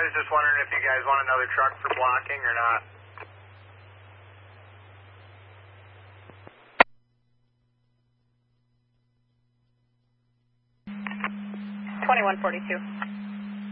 was just wondering if you guys want another truck for blocking or not. 2142.